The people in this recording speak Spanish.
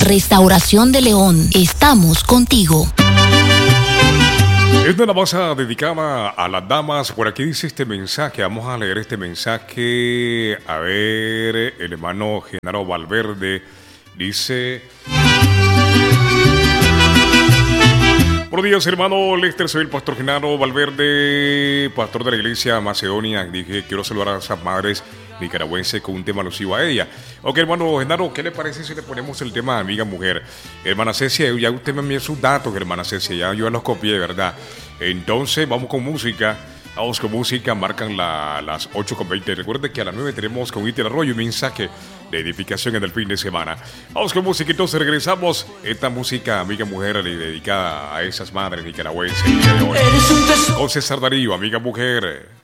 Restauración de León. Estamos contigo. Es una alabanza dedicada a las damas. Por aquí dice este mensaje. Vamos a leer este mensaje. A ver, el hermano Genaro Valverde dice: buenos días, hermano Lester. Soy el pastor Genaro Valverde, pastor de la iglesia Macedonia. Dije, quiero saludar a esas madres nicaragüenses con un tema alusivo a ella. Ok, hermano Genaro, ¿qué le parece si le ponemos el tema de amiga mujer? Hermana Cecia, ya usted me envió sus datos, hermana Cecia, ya yo los copié, ¿verdad? Entonces, vamos con música. Vamos con música, marcan las 8:20. Recuerden que a las 9 tenemos con Iter Arroyo un mensaje de edificación en el fin de semana. Vamos con música, entonces regresamos. Esta música, amiga mujer, dedicada a esas madres nicaragüenses. Con César Darío, amiga mujer.